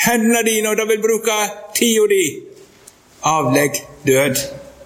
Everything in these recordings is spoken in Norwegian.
hendene dine, og da vil bruke tida di. Avlegg død.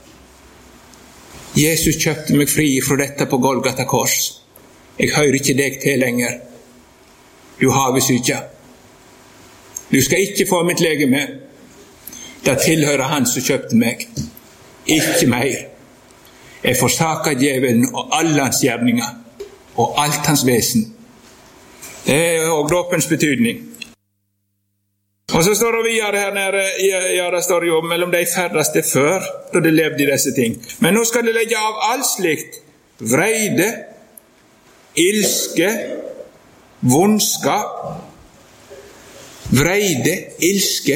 Jesus kjøpte meg fri fra dette på Golgata kors. Jeg hører ikke deg til lenger. Du har besykja. Du skal ikke få mitt legeme. Det tilhører han som kjøpte meg. Ikke mer. Jeg forsaker djevelen og alle hans gjerninger og alt hans vesen. Det er og dåpens betydning. Og så står det videre her nede, ja, det står jo mellom de færreste før, da de levde i disse ting. Men nå skal de legge av alt slikt: vreide, ilske, vondskap. Vreide, ilske.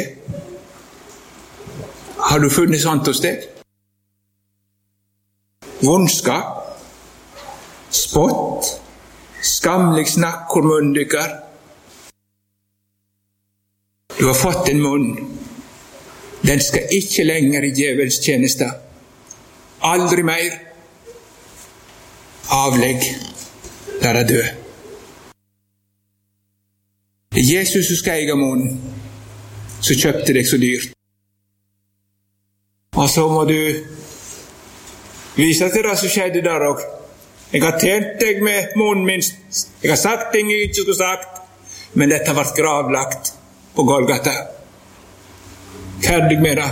Har du funnet sånt hos deg? Vondskap, spott, skamlig snakk hvor munnen dykker. Du har fått en munn. Den skal ikke lenger i djevels tjeneste. Aldri mer. Avlegg, der er død. Det er Jesus som skal eie munnen, som kjøpte deg så dyrt. Og så må du vise til det som skjedde der også. Jeg har tjent deg med munnen min. Jeg har sagt ting jeg ikke skulle sagt, men dette har vært gravlagt på Golgata. Ferdig med det.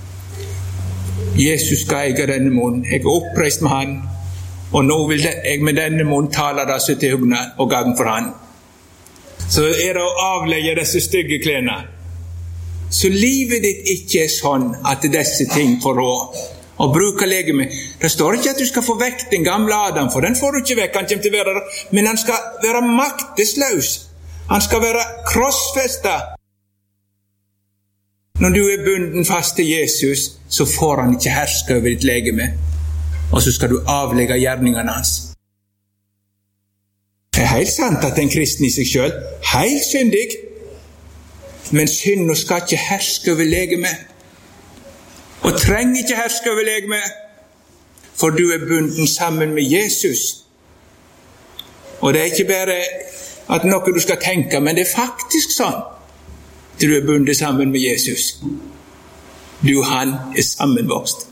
Jesus skal eie denne munnen. Jeg er oppreist med han, og nå vil jeg med denne munnen tale det som til hugnad og gagn for han. Så er det å avlegge disse stygge klærne. Så livet ditt ikke er sånn at disse ting får råd. Og bruke legeme. Det står ikke at du skal få vekk den gamle Adam, for den får du ikke vekk. Han kommer til å være der, men han skal være maktesløs. Han skal være krossfestet. Når du er bunden fast til Jesus, så får han ikke herske over ditt legeme. Og så skal du avlegge gjerningene hans. Det er helt sant at en kristen i seg selv, helt syndig, men synd skal ikke herske over legeme. Og trenger ikke herske over legeme, for du er bunden sammen med Jesus. Og det er ikke bare at noe du skal tenke, men det er faktisk sånn. Du er bundet sammen med Jesus. Du og han er sammenvokst.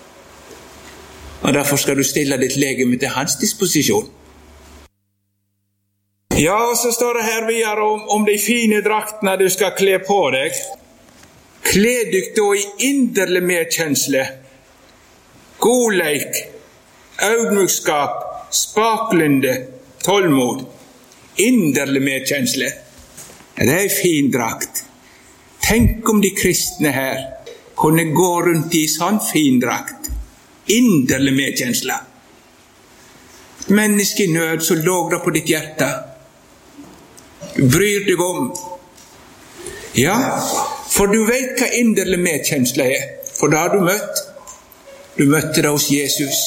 Og derfor skal du stille ditt legeme til hans disposisjon. Ja, og så står det her videre om de fine draktene du skal kle på deg. Kle dykk da i inderlig medkjensle, godleik, audmykskap, spaklynde, tålmod. Inderlig medkjensle. Det er en fin drakt. Tenk om de kristne her kunne gå rundt i sånn fin drakt. Inderlig medkjensle. Et menneske i nød, så låg det på ditt hjerte. Du bryr deg om. Ja, for du vet hva inderlig medkjensle er. For da har du møtt. Du møtte det hos Jesus.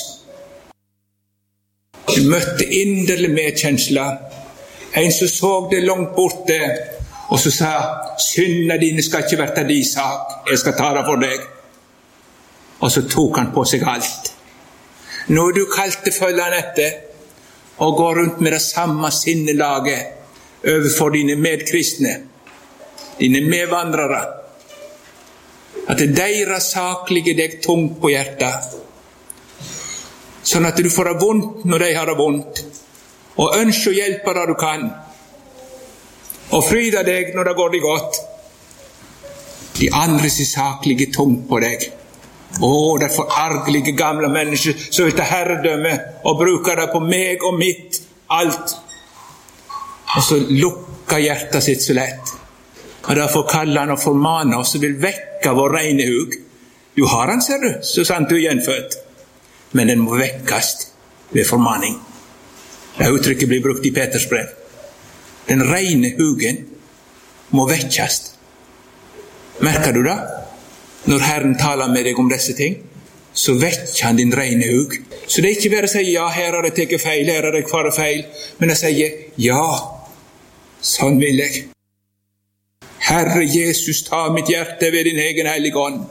Du møtte inderlig medkjensle. En som så det langt borte, og så sa, syndene dine skal ikke være din sak. Jeg skal ta det for deg. Og så tok han på seg alt. Nå er du kalt til følge han etter, og går rundt med det samme sinnelaget overfor dine medkristne, dine medvandrere, at det deres sak ligger deg tungt på hjertet, sånn at du får det vondt når de har det vondt, og ønsker å hjelpe det du kan, og fryde deg når det går deg godt. De andres sak ligger tungt på deg. Det er forargelige gamle mennesker som vil ta herredømme og bruker det på meg og mitt, alt. Og så lukker hjertet sitt så lett. Og derfor kaller han og formaner oss og vil vekke vår rene hug. Du har han, ser du, så sant du er gjenfødt. Men den må vekkes ved formaning. Det uttrykket blir brukt i Peters brev. Den rene hugen må vekkes. Merker du det? Når Herren taler med deg om disse ting, så vekker han din rene hug. Så det er ikke bare å si, ja, her har jeg tatt feil, her har jeg kvaret feil, men jeg sier, ja, sånn vil jeg. Herre Jesus, ta mitt hjerte ved din egen hellige ånd.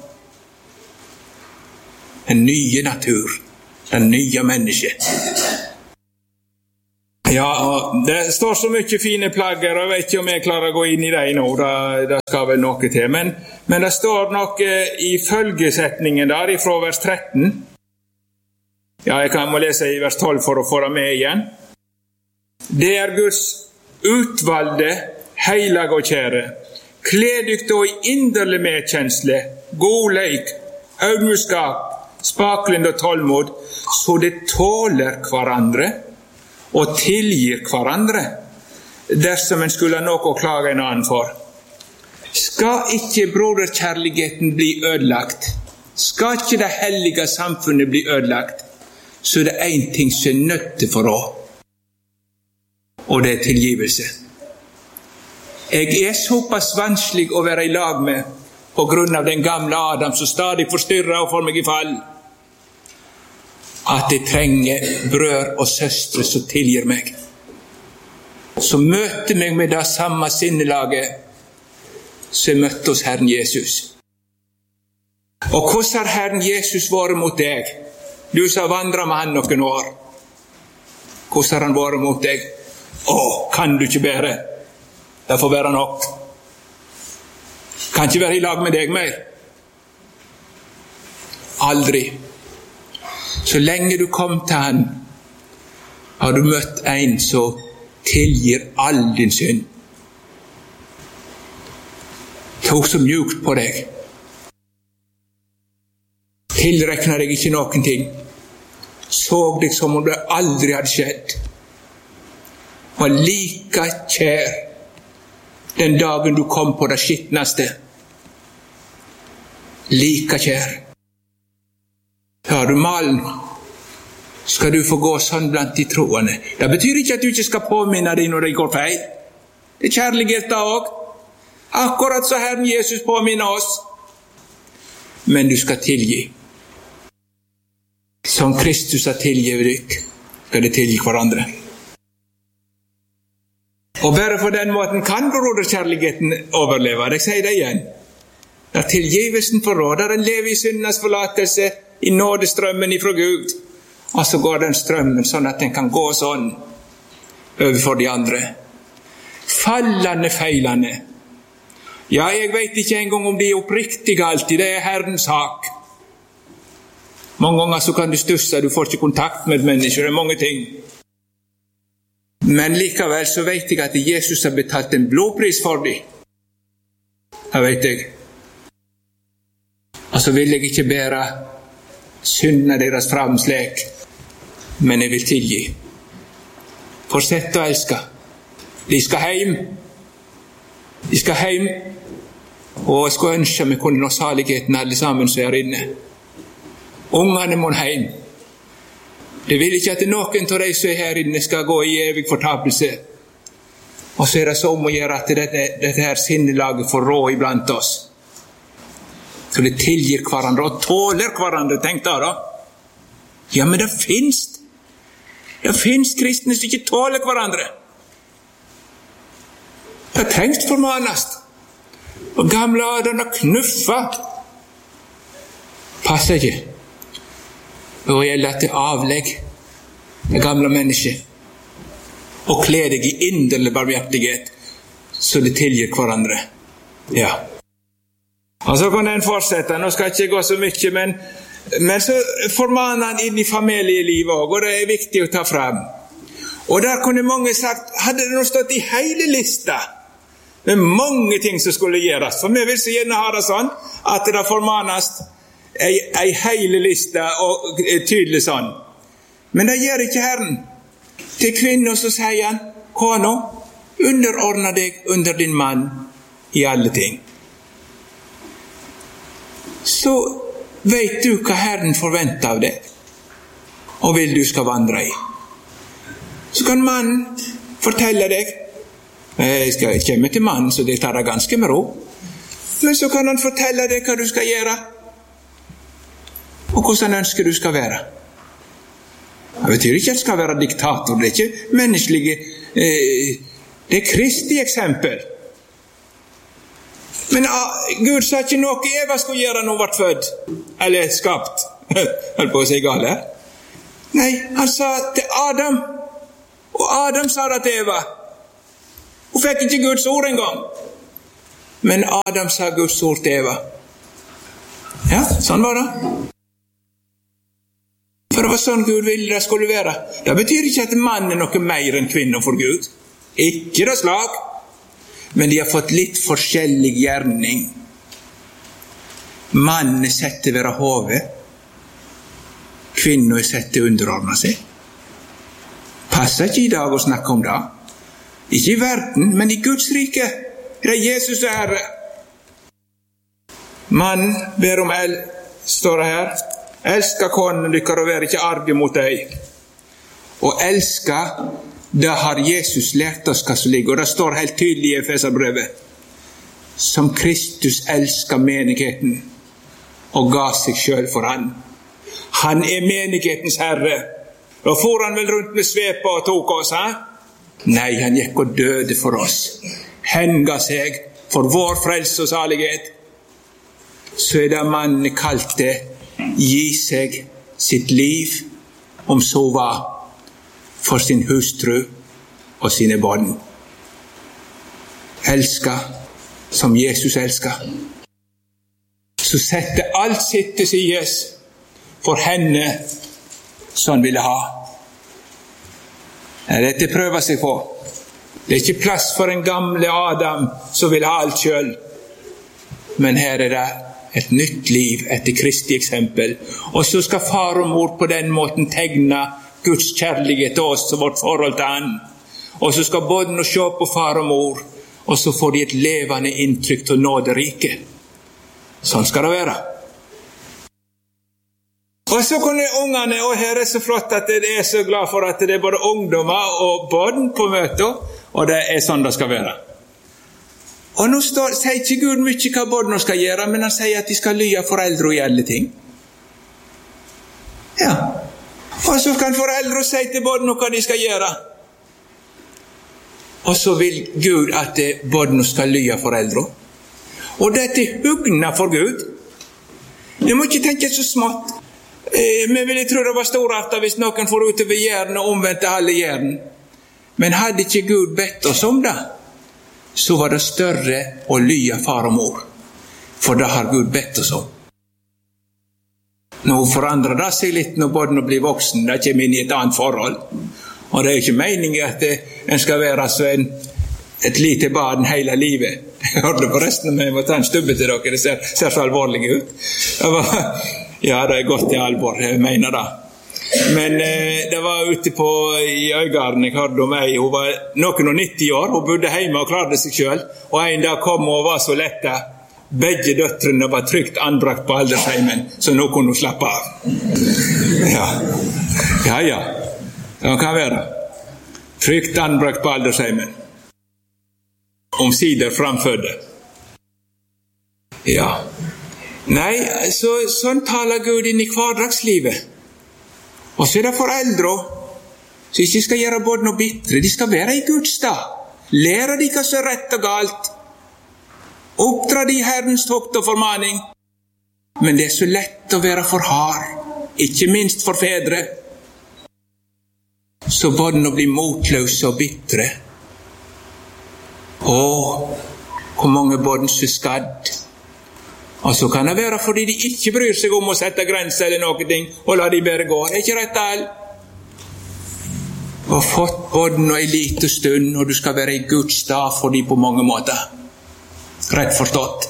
Den nye natur, den nye mennesket. Ja, det står så mye fine plagger, og jeg vet ikke om jeg klarer å gå inn i det nå, det skal vel noe til. Men det står noe i følgesetningen der, fra vers 13. Ja, jeg må lese i vers 12 for å få det med igjen. Det Guds utvalgte, heilige og kjære. Kle dykk da i inderlig medkjensle, god leik, audmodskap, spaklind og tålmod, så det tåler hverandre og tilgir hverandre, dersom en skulle ha noe å klage en annen for. Skal ikke broderkjærligheten bli ødelagt, skal ikke det hellige samfunnet bli ødelagt, så det en ting som nødt til for å, og det tilgivelse. Jeg såpass vanskelig å være i lag med, på grunn av den gamle Adam som stadig forstyrrer og får meg i fall, at jeg trenger brød og søstre som tilgir meg, som møter meg med det samme sinnelaget som møtte hos Herren Jesus. Og hvordan har Herren Jesus vært mot deg? Du som har vandret med han noen år. Hvordan har han vært mot deg? Kan du ikke bære? Det får være nok. Kan ikke være i lag med deg mer. Aldri. Så lenge du kom til han, har du møtt en som tilgir all din synd. Tok så mjukt på deg. Tilrekner deg ikke noen ting. Så deg som om det aldri hadde skjedd. Var like kjær den dagen du kom på det skittneste. Like kjær. Har du malen, skal du få gå sånn blant de troende. Det betyr ikke at du ikke skal påminne deg når det går feil. Det er kjærlighet da også. Akkurat så Herren Jesus påminner oss. Men du skal tilgi. Som Kristus har tilgivet deg, skal det tilgi hverandre. Og bare på den måten kan broderkjærligheten overleve. Jeg sier det igjen. Når tilgivelsen forråder, en lever i syndenes forlatelse, i nådestrømmen ifra Gud, og så går den strømmen sånn at den kan gå sånn overfor de andre. Fallende, feilende. Ja, jeg vet ikke engang om de er oppriktige alltid, det er Herrens sak. Mange ganger så kan du stusse, du får ikke kontakt med mennesker, det er mange ting. Men likevel så vet jeg at Jesus har betalt en blodpris for dem. Det vet jeg. Og så vil jeg ikke bære syndene deres fram slik, men jeg vil tilgi. Fortsett å elske. De skal hjem. De skal hjem. Og jeg skulle ønske meg kunne nå saligheten alle sammen som er inne. Ungene må hjem. Det vil ikke at noen av de som er her inne skal gå i evig fortapelse. Og så er det så om å gjøre at dette her sinnelaget får rå iblant oss. Så det tilgir hverandre og tåler hverandre, tenk da. Ja, men det finnes kristne som ikke tåler hverandre. Det trengs formanes. Og gamle Adam har knuffa. Passer ikke. Og gjelder til avlegg det gamle mennesket. Og kle deg i inderlig barmhjertighet, så det tilgir hverandre. Ja. Og så kan den fortsette. Nå skal jeg ikke gå så mye, men så formaner han inn i familielivet også, og det er viktig å ta frem. Og der kunne mange sagt, hadde det nå stått i hele lista, med mange ting som skulle gjøres. For vi vil så gjerne ha det sånn, at det formanes ei hele lista, og tydelig sånn. Men det gjør ikke Herren. Til kvinner så sier han, kona, underordne deg under din mann i alle ting. Så vet du hva Herren forventer av deg, og vil du skal vandre i. Så kan mannen fortelle deg, jeg skal komme til mannen, så det tar det ganske med ro. Men så kan han fortelle deg hva du skal gjøre, og hvordan han ønsker du skal være. Det betyr ikke at du skal være diktator, det er ikke menneskelige, det er Kristi eksempel. Men Gud sa ikke noe Eva skulle gjøre når hun ble født, eller skapt. Hør på å si gale. Nei, han sa til Adam, Og Adam sa det til Eva. Hun fikk ikke Guds ord engang. Men Adam sa Guds ord til Eva. Ja, sånn var det. For det var sånn Gud ville det skulle være. Det betyr ikke at mann noe mer enn kvinner for Gud. Ikke det slag. Men de har fått litt forskjellig gjerning. Mannen er sett til å være hodet. Kvinnen er sett til å underordne seg. Passer ikke i dag å snakke om det. Ikke i verden, men i Guds rike. Det er Jesus er Herre. Mannen ber om står det her. Elska konen dykker og være ikke arge mot deg. Og elska, det har Jesus lært oss hva som ligger. Og det står helt tydelig i Efeserbrevet. Som Kristus elsker menigheten og ga seg selv for han. Han er menighetens herre. Da får han vel rundt med svepa og tok oss, ha? Nei, han gikk og døde for oss. Henga seg for vår frelse og salighet. Så er det mannen kalt det gi seg sitt liv, om så var, for sin hustru og sine barn. Elska som Jesus elsker. Så sette alt sitt til sides for henne som han ville ha. Dette prøver seg på. Det er ikke plass for en gamle Adam som vil ha alt selv. Men her er det et nytt liv etter Kristi eksempel. Og så skal far og mor på den måten tegne Guds kjærlighet til oss og vårt forhold til han. Og så skal bådene se på far og mor, og så får de et levende inntrykk til nåderike. Sånn skal det være. Og så kunne ungene, og her er så flott at det er så glad for at det er både ungdommer og barn på møter, og det er sånn det skal være. Og nå sier ikke Gud mye hva barna skal gjøre, men han sier at de skal lye foreldre i alle ting. Ja. Og så kan foreldre si til barna hva de skal gjøre. Og så vil Gud at barna skal lye foreldre. Og dette hugner for Gud. Du må ikke tenke så smått. Men vil jeg tro det var storartet hvis noen får utover jern og omvendt halve jern. Men hadde ikke Gud bedt oss om det, så var det større å lye far og mor. For det har Gud bedt oss om. Nå forandrer det seg litt når barna blir voksen. Det kommer inn i et annet forhold. Og det er jo ikke meningen at en skal være så et lite barn hele livet. Jeg hørte forresten om jeg må ta en stubbe til dere. Det ser så alvorlig ut. Ja, det er godt i alvor, jeg mener det. Men det var ute i Øygarden, jeg hørte om ei, hun var noen og 90 år, hun bodde hjemme og klarte seg selv, og en dag kom hun og var så letta. Begge døtrene var trygt anbrakt på aldersheimen, så nå kunne hun slappe av. Ja, det kan være. Trygt anbrakt på aldersheimen. Omsider framfødde. Ja. Nei, sånn taler Gud inn i hverdagslivet. Og så er det foreldre som ikke skal gjøre både noe bitre. De skal være i Guds stad. Lære de hva som er rett og galt. Oppdra de Herrens tukt og formaning. Men det er så lett å være for hard, ikke minst for fedre. Så barna blir motløse og bitre. Hvor mange barn som er skadd. Og så kan det være fordi de ikke bryr seg om å sette grenser eller noe ting, og la de bare gå. Det er ikke rett all. Du har fått barna en liten stund, og du skal være i Guds stad for de på mange måter. Rett forstått.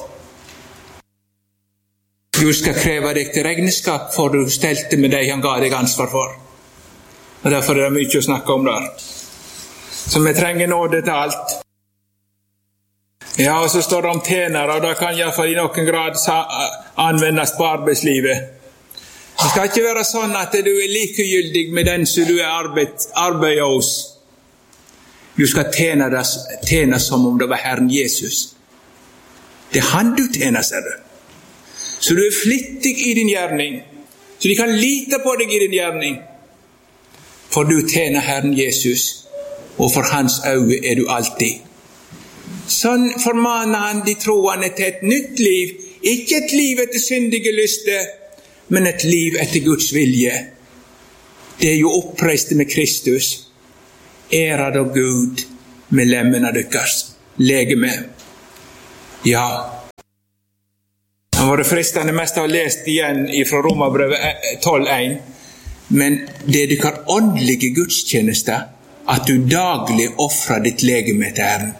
Gud skal kreve deg til regnskap for du stelte med deg han ga deg ansvar for. Og derfor er det mye å snakke om der. Så vi trenger nåde til alt. Ja, og så står det om tjenere, og det kan i hvert fall i noen grad anvendes på arbeidslivet. Det skal ikke være sånn at du er likegyldig med den som du er arbeider hos. Du skal tjene som om det var Herren Jesus. Det er han du tjener, ser du. Så du er flittig i din gjerning, så de kan lite på deg i din gjerning. For du tjener Herren Jesus, og for hans øye er du alltid. Sånn formaner han de troende til et nytt liv, ikke et liv etter syndige lyster, men et liv etter Guds vilje. Det er jo oppreist med Kristus. æra då Gud med lemmene deres, legeme. Ja, han var det fristende mest å ha lest igjen fra Romerbrevet 12:1, men det du kan åndelige gudstjenester, at du daglig offrer ditt legeme til Herren.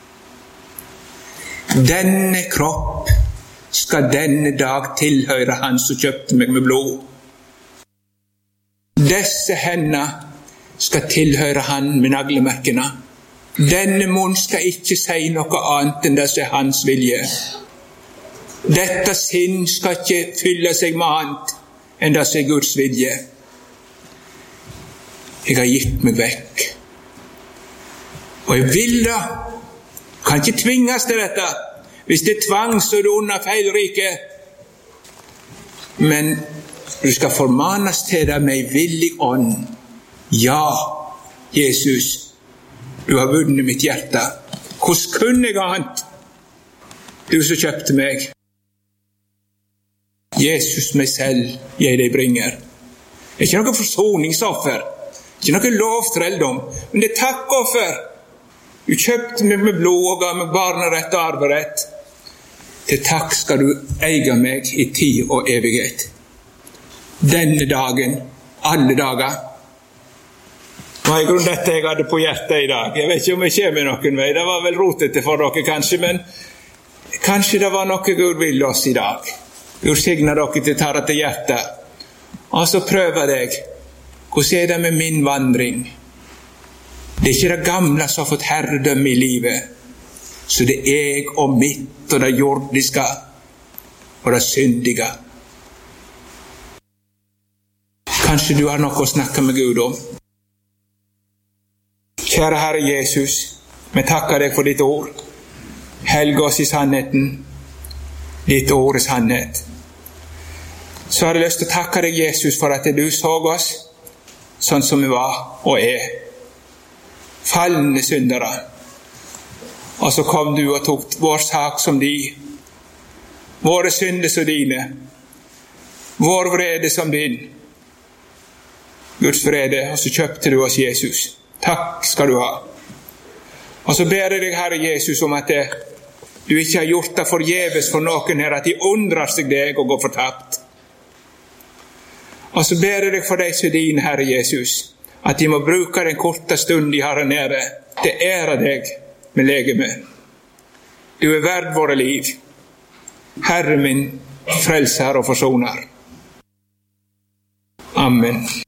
Denne kropp skal denne dag tilhøre han som kjøpte meg med blod. Disse hender skal tilhøre han med naglemerkene. Denne munn skal ikke si noe annet enn det som er hans vilje. Dette sinn skal ikke fylle seg med annet enn det som er Guds vilje. Jeg har gitt meg vekk. Og jeg vil da. Kan ikke tvinges til dette. Hvis det er tvang, så er du under feilrike. Men du skal formanes til deg med villig ånd. Ja, Jesus, du har vunnet mitt hjerte. Hvordan kunne jeg annet? Du som kjøpte meg. Jesus meg selv, jeg deg bringer. Det er ikke noe forsoningsoffer. Ikke noe lovtreldom. Men det er takkoffer. Du kjøpte meg med blod og ga meg barnerett og arverett. Til takk skal du eie meg i tid og evighet. Denne dagen, alle dager. Nå er grunn dette jeg hadde på hjertet i dag. Jeg vet ikke om jeg kommer noen vei. Det var vel rotete for dere kanskje, men kanskje det var noe Gud vil oss i dag. Gud signer dere til å ta det til hjertet. Og så prøver deg. Hvordan er det med min vandring? Det er ikke det gamle som har fått herredømme i livet. Så det er jeg og mitt og det jordiske og det syndige. Kanskje du har noe å snakke med Gud om. Kjære Herre Jesus, vi takker deg for ditt ord. Helg oss i sannheten. Ditt ord er sannhet. Så har jeg lyst til å takke deg, Jesus, for at du så oss sånn som vi var og er. Fallende syndere. Og så kom du og tok vår sak som de. Våre synder som dine. Vår vrede som din. Guds vrede. Og så kjøpte du oss Jesus. Takk skal du ha. Og så ber jeg deg, Herre Jesus, om at du ikke har gjort det forgjeves for noen her, at de undrer seg deg og går fortapt. Og så ber jeg deg for deg som din, Herre Jesus, at de må bruke den korte stund de har her nede til å ære deg med legeme. Du er verd våre liv. Herre min, frelser og forsoner. Amen.